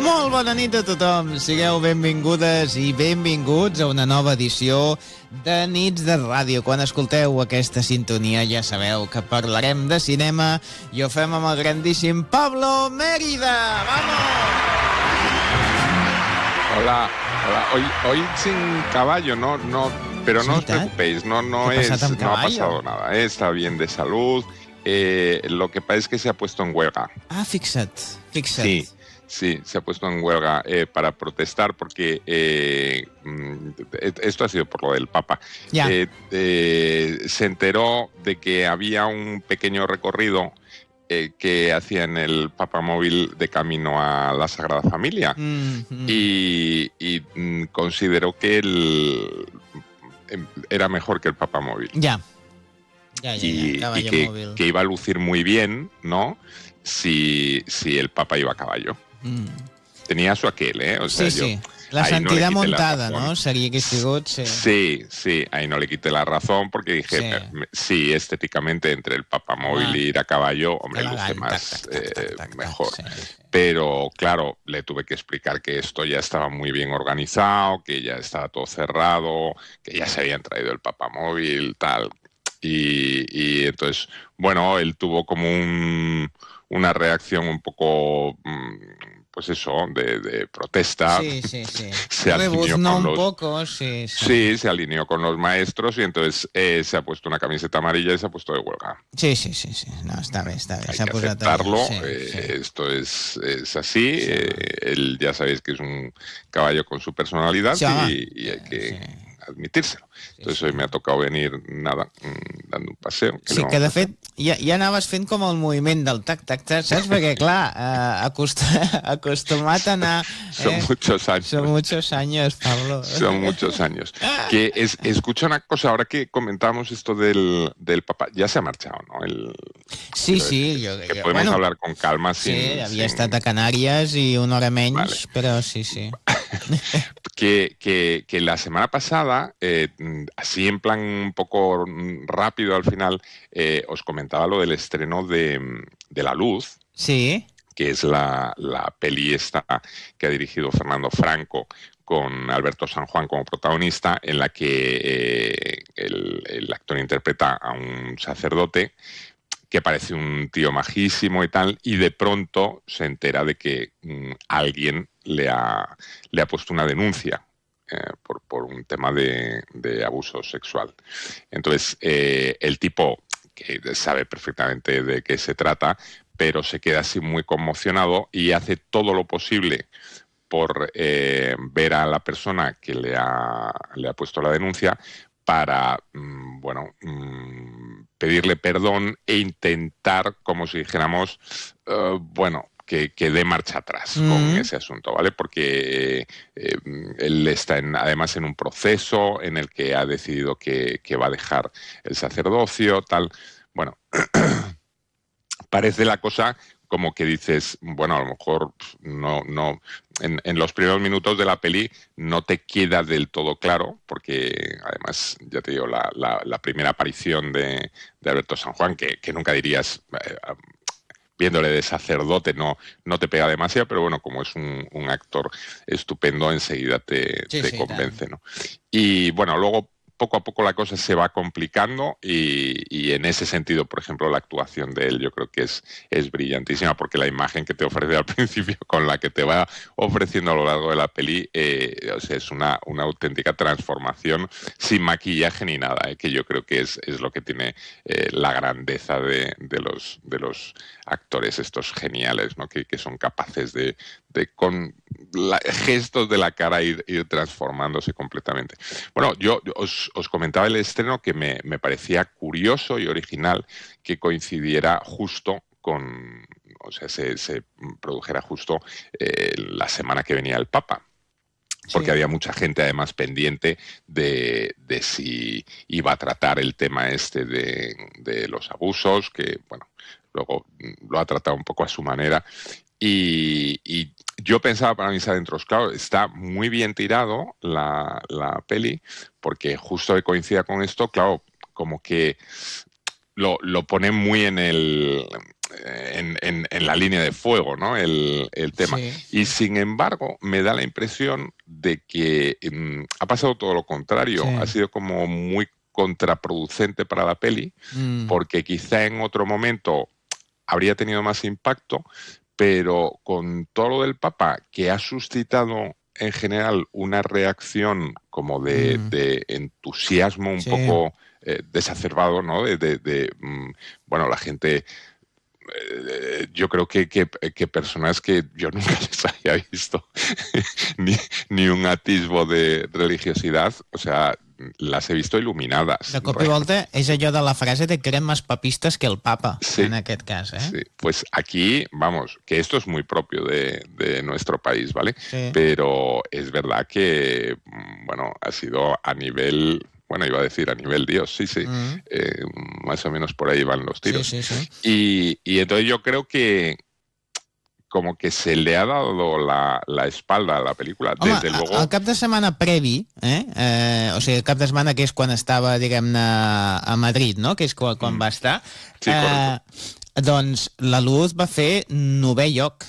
Molt bona nit a tothom, sigueu benvingudes i benvinguts a una nova edició de Nits de Ràdio. Quan escolteu aquesta sintonia ja sabeu que parlarem de cinema i ho fem amb el grandíssim Pablo Mérida. ¡Vamos! Hola. Hoy sin caballo, pero no os preocupéis, no ha pasado nada, está bien de salud. Lo que pasa es que se ha puesto en huelga. Ah, fixa't. Sí, se ha puesto en huelga para protestar porque esto ha sido por lo del Papa. Ya. Se enteró de que había un pequeño recorrido que hacía en el Papamóvil de camino a la Sagrada Familia y consideró que era mejor que el Papamóvil. Ya. Y que iba a lucir muy bien, ¿no? Si el Papa iba a caballo. Tenía su aquel, ¿eh? O sea, sí. La santidad montada, ¿no? Sería que sí, ahí no le quité la razón porque dije, sí, estéticamente entre el Papamóvil y ir a caballo, hombre, luce más mejor. Sí. Pero, claro, le tuve que explicar que esto ya estaba muy bien organizado, que ya estaba todo cerrado, que ya se habían traído el Papamóvil, tal. Y entonces, bueno, él tuvo como una reacción un poco, pues eso, de protesta. Sí. Se alineó un poco, sí. Sí, se alineó con los maestros y entonces se ha puesto una camiseta amarilla y se ha puesto de huelga. Sí. No, está bien. Hay que aceptarlo, esto es así. Él ya sabéis que es un caballo con su personalidad y hay que admitírselo. Entonces hoy me ha tocado venir, dando un paseo. Que de fet ja anaves fent com el moviment del tac-tac, saps? Perquè, clar, acostumat a anar... Son muchos años, Pablo. Son muchos años. Que escucha una cosa, ahora que comentamos esto del Papa, ya se ha marchado, ¿no? Sí. Que podemos hablar con calma. Sí, havia estat a Canàries i una hora menys, però sí. Que la semana pasada, así en plan un poco rápido al final, os comentaba lo del estreno de La Luz. Sí. Que es la peli esta que ha dirigido Fernando Franco con Alberto San Juan como protagonista, en la que el actor interpreta a un sacerdote que parece un tío majísimo y tal, y de pronto se entera de que alguien le ha puesto una denuncia por un tema de abuso sexual. Entonces, el tipo, que sabe perfectamente de qué se trata, pero se queda así muy conmocionado y hace todo lo posible por ver a la persona que le ha puesto la denuncia para, pedirle perdón e intentar, como si dijéramos, que dé marcha atrás con ese asunto, ¿vale? Porque él está además en un proceso en el que ha decidido que va a dejar el sacerdocio, tal. Bueno, parece la cosa como que dices, bueno, a lo mejor no en los primeros minutos de la peli no te queda del todo claro, porque además, ya te digo, la primera aparición de Alberto San Juan, que nunca dirías, viéndole de sacerdote, no te pega demasiado, pero bueno, como es un actor estupendo, enseguida te convence, ¿no? Y bueno, luego poco a poco la cosa se va complicando y en ese sentido, por ejemplo, la actuación de él yo creo que es brillantísima, porque la imagen que te ofrece al principio con la que te va ofreciendo a lo largo de la peli, o sea, es una auténtica transformación sin maquillaje ni nada, que yo creo que es lo que tiene la grandeza de los actores estos geniales, ¿no? Que son capaces de con gestos de la cara ir transformándose completamente. Bueno, yo os comentaba el estreno que me parecía curioso y original que coincidiera justo con, o sea, se produjera justo la semana que venía el Papa. Porque había mucha gente además pendiente de si iba a tratar el tema este de los abusos, que bueno, luego lo ha tratado un poco a su manera. Y yo pensaba para mis adentros, claro, está muy bien tirado la peli, porque justo que coincida con esto, claro, como que lo pone muy en la línea de fuego, ¿no? El tema. Sí. Y sin embargo, me da la impresión de que ha pasado todo lo contrario. Sí. Ha sido como muy contraproducente para la peli, porque quizá en otro momento habría tenido más impacto, pero con todo lo del Papa, que ha suscitado en general una reacción como de entusiasmo un poco desacerbado, ¿no? Bueno, la gente... yo creo que personas que yo nunca les había visto ni un atisbo de religiosidad, o sea, las he visto iluminadas. De cop i volta és allò de la frase de que eren més papistes que el papa, sí, en aquest cas, ¿eh? Sí, pues aquí, vamos, que esto es muy propio de nuestro país, ¿vale? Sí. Pero es verdad que, bueno, ha sido a nivel... Bueno, iba a decir a nivel Dios, sí. Más o menos por ahí van los tiros. Sí. Y entonces yo creo que como que se le ha dado la espalda a la película. Home, desde luego... el cap de setmana previ, o sigui, el cap de setmana que és quan estava, diguem-ne, a Madrid, no? Que és quan va estar, Sí, doncs la Luz va fer 9è lloc